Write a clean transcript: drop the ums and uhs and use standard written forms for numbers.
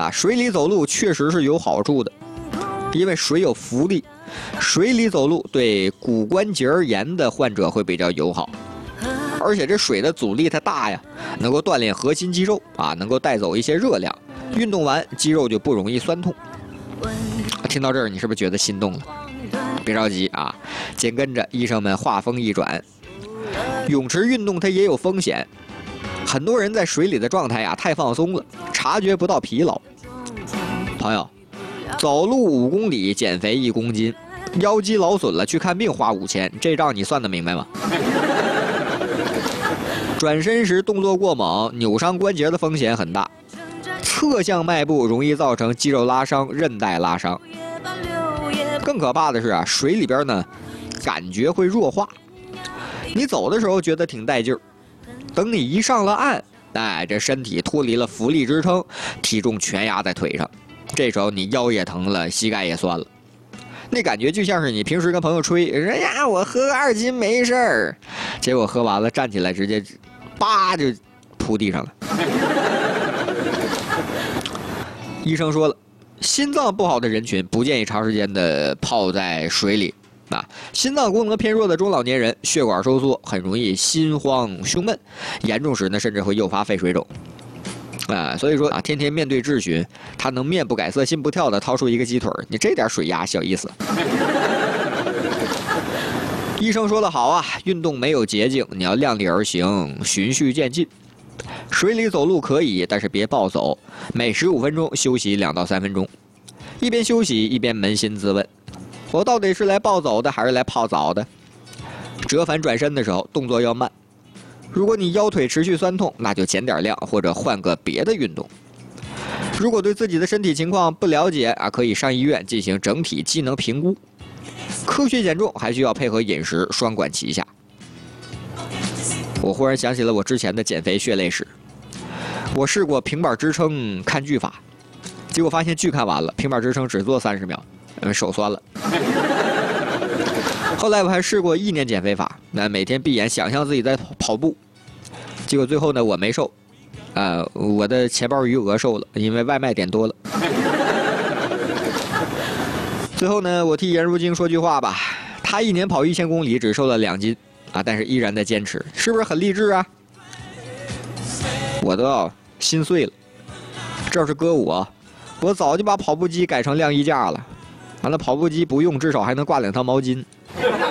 啊，水里走路确实是有好处的，因为水有浮力，水里走路对骨关节炎的患者会比较友好。而且这水的阻力它大呀，能够锻炼核心肌肉啊，能够带走一些热量，运动完肌肉就不容易酸痛。听到这儿，你是不是觉得心动了？别着急啊，紧跟着医生们话锋一转，泳池运动它也有风险，很多人在水里的状态呀太放松了，察觉不到疲劳。朋友，走路5公里减肥1公斤，腰肌劳损了去看病花5000，这账你算得明白吗？转身时动作过猛，扭伤关节的风险很大。侧向迈步容易造成肌肉拉伤、韧带拉伤。更可怕的是啊，水里边呢，感觉会弱化。你走的时候觉得挺带劲儿，等你一上了岸，哎，这身体脱离了浮力支撑，体重全压在腿上，这时候你腰也疼了，膝盖也酸了。那感觉就像是你平时跟朋友吹，哎呀，我喝个2斤没事儿，结果喝完了站起来直接，叭就扑地上了。医生说了，心脏不好的人群不建议长时间的泡在水里。啊，心脏功能偏弱的中老年人，血管收缩，很容易心慌胸闷，严重时呢甚至会诱发肺水肿。所以说啊，天天面对质询，他能面不改色心不跳的掏出一个鸡腿，你这点水压小意思。医生说的好啊，运动没有捷径，你要量力而行，循序渐进。水里走路可以，但是别暴走，每15分钟休息2到3分钟，一边休息一边扪心自问，我到底是来暴走的还是来泡澡的？折返转身的时候动作要慢，如果你腰腿持续酸痛，那就减点量或者换个别的运动。如果对自己的身体情况不了解啊，可以上医院进行整体机能评估。科学减重还需要配合饮食，双管齐下。我忽然想起了我之前的减肥血泪史。我试过平板支撑看剧法，结果发现剧看完了，平板支撑只做30秒，手酸了。后来我还试过意念减肥法，每天闭眼想象自己在跑步，结果最后呢我没瘦，我的钱包余额瘦了，因为外卖点多了。最后呢，我替颜如晶说句话吧，他1年跑1000公里只瘦了2斤啊，但是依然在坚持，是不是很励志啊？我都要心碎了。这要是搁我早就把跑步机改成晾衣架了，完了跑步机不用，至少还能挂2条毛巾。